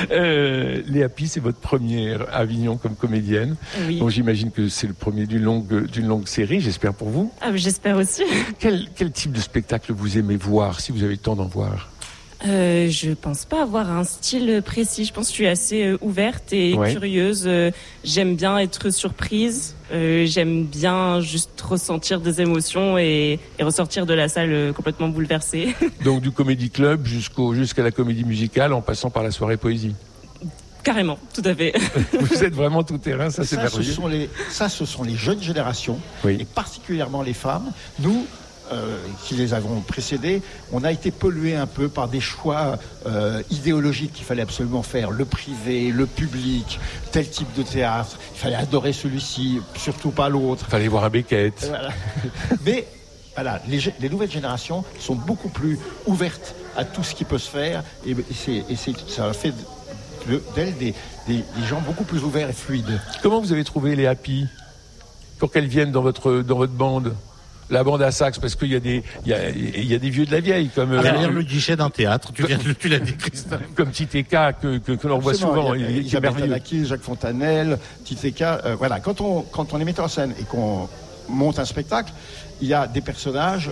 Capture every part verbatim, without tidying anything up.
Euh, Léa Pi, c'est votre première à Avignon comme comédienne. Oui. Bon, j'imagine que c'est le premier d'une longue, d'une longue série, j'espère pour vous. Ah, j'espère aussi. Quel, quel type de spectacle vous aimez voir, si vous avez le temps d'en voir? Euh, je pense pas avoir un style précis. Je pense que je suis assez euh, ouverte et Ouais. curieuse. Euh, j'aime bien être surprise. Euh, j'aime bien juste ressentir des émotions et, et ressortir de la salle euh, complètement bouleversée. Donc du comédie club jusqu'au, jusqu'à la comédie musicale en passant par la soirée poésie. Carrément, tout à fait. Vous êtes vraiment tout terrain, ça c'est Ça, ce merveilleux. sont les, ça, ce sont les jeunes générations, Oui. et particulièrement les femmes. Nous, euh, qui les avons précédés, on a été pollués un peu par des choix euh, idéologiques qu'il fallait absolument faire. Le privé, le public, tel type de théâtre. Il fallait adorer celui-ci, surtout pas l'autre. Fallait voir à Beckett. Voilà. Mais voilà, les, gé- les nouvelles générations sont beaucoup plus ouvertes à tout ce qui peut se faire, et, et, c'est, et c'est, ça fait de- d'elles des, des, des gens beaucoup plus ouverts et fluides. Comment vous avez trouvé Léa Pi pour qu'elle vienne dans votre, dans votre bande? La bande à sax, parce qu'il y a des, il y a, il y a des vieux de la vieille, comme, Derrière euh, le guichet d'un théâtre, tu, viens, de- tu l'as dit, Christophe. comme Titéka, que, que, que l'on voit Absolument. souvent. Il y a, Il, il est Isabelle merveilleux. Tanaki, Jacques Fontanelle, Titéka. Euh, voilà, quand on, quand on est metteur en scène et qu'on monte un spectacle, il y a des personnages,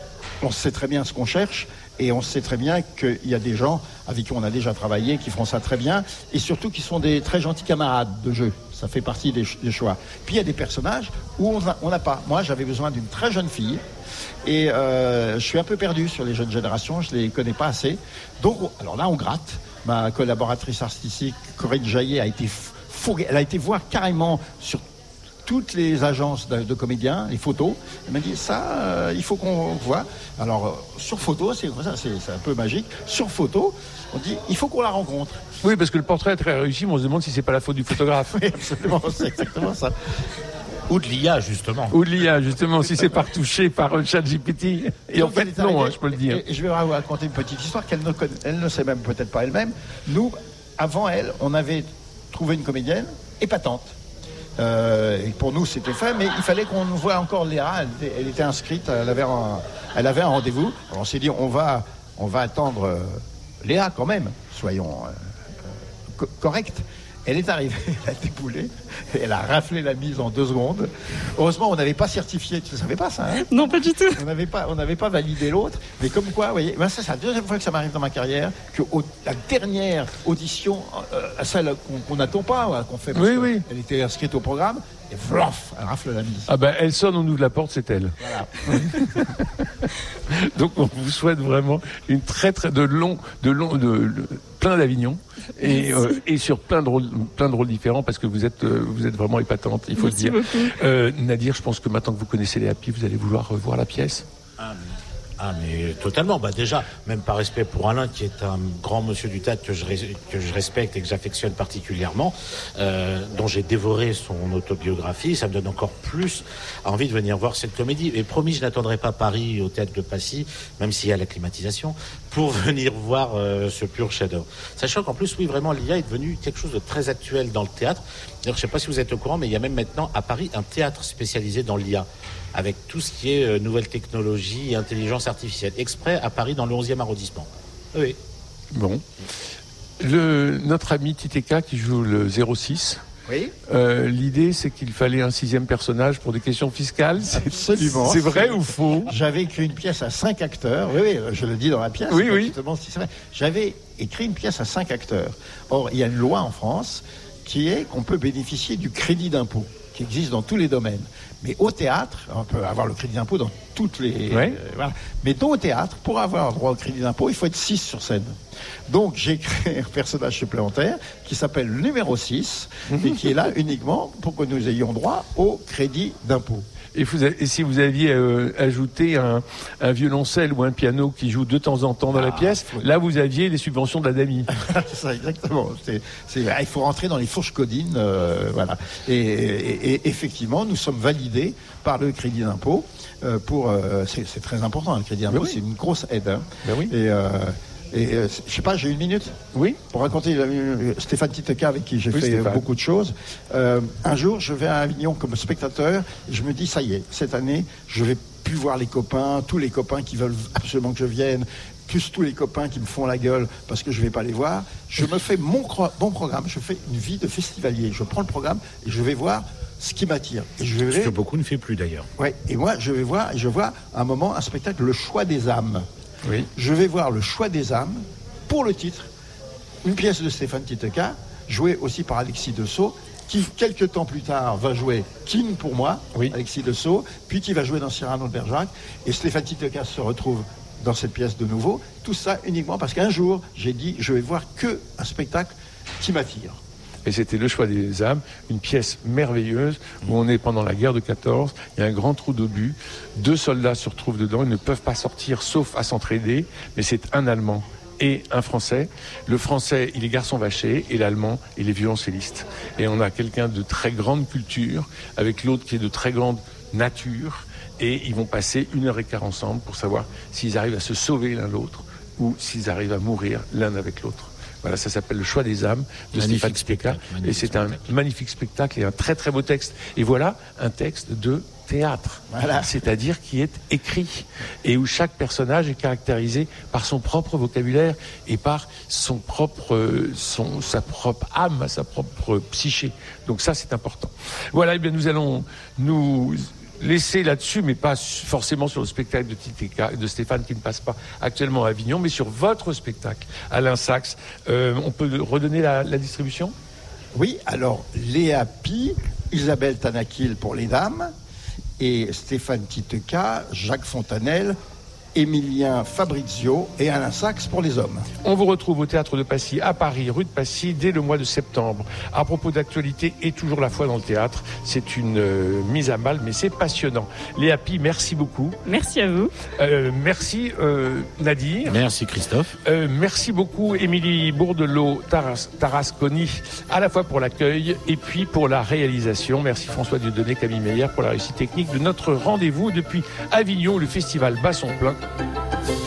on sait très bien ce qu'on cherche, et on sait très bien qu'il y a des gens avec qui on a déjà travaillé, qui feront ça très bien, et surtout qui sont des très gentils camarades de jeu. Ça fait partie des, ch- des choix. Puis il y a des personnages où on a- on n'a pas. Moi, j'avais besoin d'une très jeune fille, et euh, je suis un peu perdu sur les jeunes générations, je les connais pas assez. Donc, on- alors là, on gratte. Ma collaboratrice artistique, Corinne Jaillet, a été f- fourrée. Elle a été voir carrément sur toutes les agences de, de comédiens, les photos. Elle m'a dit, ça, euh, il faut qu'on voit. Alors, euh, sur photo, c'est comme ça, c'est, c'est un peu magique. Sur photo, on dit, il faut qu'on la rencontre. Oui, parce que le portrait est très réussi, mais on se demande si c'est pas la faute du photographe. Oui, absolument, c'est exactement ça. Ou de l'I A, justement. Ou de l'I A, justement, si c'est pas retouché par euh, ChatGPT. Et en donc, elle fait, est non, arrivée, hein, je peux le dire. Et, et je vais vous raconter une petite histoire qu'elle ne, connaît, elle ne sait même peut-être pas elle-même. Nous, avant elle, on avait trouvé une comédienne épatante. Euh, et pour nous, c'était fait, mais il fallait qu'on voit encore Léa. Elle, était- elle était inscrite, elle avait un, elle avait un rendez-vous. Alors on s'est dit, on va, on va attendre euh, Léa quand même, soyons euh, euh, co- corrects. Elle est arrivée, elle a déboulé, elle a raflé la mise en deux secondes. Heureusement, on n'avait pas certifié, tu ne savais pas ça, hein? Non, pas du tout. On n'avait pas, on n'avait pas validé l'autre, mais comme quoi, vous voyez, ben ça, c'est la deuxième fois que ça m'arrive dans ma carrière, que au- la dernière audition, euh, celle qu'on qu'on n'attend pas, ouais, qu'on fait, parce Oui, que oui. elle était inscrite au programme, et vlof, elle rafle la mise. Ah ben, elle sonne, on ouvre la porte, c'est elle. Voilà. Donc, on vous souhaite vraiment une très, très, de long, de long, de, de- plein d'Avignon. Et, euh, et sur plein de rôles, plein de rôles différents, parce que vous êtes, euh, vous êtes vraiment épatante, il faut Merci le dire. beaucoup. Euh, Nadir, je pense que maintenant que vous connaissez les Happy, vous allez vouloir revoir la pièce. Ah mais, ah, mais totalement. Bah déjà, même par respect pour Alain, qui est un grand monsieur du théâtre que je, res- que je respecte et que j'affectionne particulièrement, euh, dont j'ai dévoré son autobiographie, ça me donne encore plus envie de venir voir cette comédie. Et promis, je n'attendrai pas Paris au théâtre de Passy, même s'il y a la climatisation, pour venir voir euh, ce pur chef-d'œuvre. Sachant qu'en plus, oui, vraiment, l'I A est devenu quelque chose de très actuel dans le théâtre. D'ailleurs, je ne sais pas si vous êtes au courant, mais il y a même maintenant à Paris un théâtre spécialisé dans l'I A, avec tout ce qui est euh, nouvelles technologies et intelligence artificielle, exprès à Paris dans le onzième arrondissement. Oui. Bon. Le, notre ami Titéka qui joue le zéro six, Oui. euh, l'idée c'est qu'il fallait un sixième personnage pour des questions fiscales. C'est, Absolument. c'est vrai ou faux? J'avais écrit une pièce à cinq acteurs. Oui, oui, je le dis dans la pièce. Oui, quand oui. tu te demandes si c'est vrai. J'avais écrit une pièce à cinq acteurs. Or, il y a une loi en France qui est qu'on peut bénéficier du crédit d'impôt, qui existe dans tous les domaines. Mais au théâtre, on peut avoir le crédit d'impôt dans toutes les... Ouais. euh, voilà. Mais non, au théâtre, pour avoir droit au crédit d'impôt, il faut être six sur scène. Donc, j'ai créé un personnage supplémentaire qui s'appelle le numéro six et qui est là uniquement pour que nous ayons droit au crédit d'impôt. Et, vous avez- et si vous aviez euh, ajouté un, un violoncelle ou un piano qui joue de temps en temps dans la Ah, pièce, faut- là vous aviez les subventions de la D A M I. C'est ça, exactement. C'est, c'est, ah, il faut rentrer dans les fourches codines, euh, voilà. Et, et- et effectivement, nous sommes validés par le crédit d'impôt. Euh, pour, euh, c'est, c'est très important, le crédit d'impôt, Ben oui. c'est une grosse aide. Hein. Ben oui. Et, euh, et euh, je sais pas, j'ai une minute Oui. pour raconter euh, Stéphane Titéka, avec qui j'ai Oui, fait Stéphane. beaucoup de choses. Euh, un jour, je vais à Avignon comme spectateur et je me dis, ça y est, cette année, je vais plus voir les copains, tous les copains qui veulent absolument que je vienne. plus tous les copains qui me font la gueule parce que je vais pas les voir, je me fais mon, cro- mon programme, je fais une vie de festivalier. Je prends le programme et je vais voir ce qui m'attire. Et je vais, Ce que beaucoup ne fait plus d'ailleurs. ouais, et moi, je vais voir, et je vois à un moment un spectacle, Le Choix des âmes. Oui. Je vais voir Le Choix des âmes, pour le titre, une pièce de Stéphane Titeka, jouée aussi par Alexis Dessau, qui, quelques temps plus tard, va jouer King pour moi, Oui. Alexis Dessau, puis qui va jouer dans Cyrano de Bergerac, et Stéphane Titeka se retrouve dans cette pièce de nouveau. Tout ça uniquement parce qu'un jour, j'ai dit, je vais voir que un spectacle qui m'attire. Et c'était Le Choix des âmes, une pièce merveilleuse où on est pendant la guerre de quatorze, il y a un grand trou d'obus, deux soldats se retrouvent dedans, ils ne peuvent pas sortir sauf à s'entraider, mais c'est un Allemand et un Français. Le Français, il est garçon vaché, et l'Allemand, il est violoncelliste. Et on a quelqu'un de très grande culture, avec l'autre qui est de très grande nature, et ils vont passer une heure et quart ensemble pour savoir s'ils arrivent à se sauver l'un l'autre, ou s'ils arrivent à mourir l'un avec l'autre. Voilà, ça s'appelle Le Choix des âmes de Magnifique Stéphane Titeka. spectacle, Et c'est un magnifique magnifique spectacle et un très très beau texte. Et voilà un texte de théâtre, Voilà. c'est-à-dire qui est écrit et où chaque personnage est caractérisé par son propre vocabulaire et par son propre, euh, son, sa propre âme, sa propre psyché. Donc ça, c'est important. Voilà, et bien nous allons nous laisser là-dessus, mais pas forcément sur le spectacle de Titeka, de Stéphane qui ne passe pas actuellement à Avignon, mais sur votre spectacle, Alain Sachs. Euh, on peut redonner la, la distribution ? Oui, alors Léa Pi, Isabelle Tanakil pour les dames, et Stéphane Titeka, Jacques Fontanelle, Émilien Fabrizio et Alain Sachs pour les hommes. On vous retrouve au Théâtre de Passy, à Paris, rue de Passy, dès le mois de septembre. À propos d'actualité et toujours la foi dans le théâtre, c'est une euh, mise à mal, mais c'est passionnant. Léa Pi, merci beaucoup. Merci à vous. Euh, merci euh, Nadir. Merci Christophe. Euh, merci beaucoup Émilie Bourdelot Taras, Tarasconi, à la fois pour l'accueil et puis pour la réalisation. Merci François Dieudonné, Camille Meyer pour la réussite technique de notre rendez-vous depuis Avignon, le festival Basson Plein.